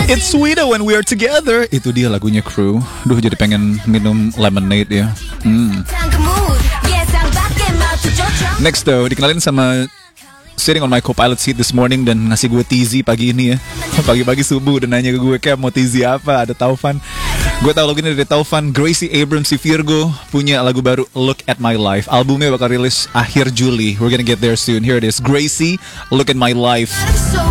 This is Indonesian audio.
It's sweeter when we are together. Itu dia lagunya Crew. Duh, jadi pengen minum lemonade ya. Next though, dikenalin sama sitting on my co-pilot seat this morning dan ngasih gue teasy pagi ini ya. Pagi-pagi subuh udah nanya ke gue kayak mau teasy apa. Ada Taufan. Gue tau lagunya dari Taufan. Gracie Abrams si Virgo punya lagu baru Look at My Life. Albumnya bakal rilis akhir Juli. We're gonna get there soon. Here it is, Gracie, Look at My Life.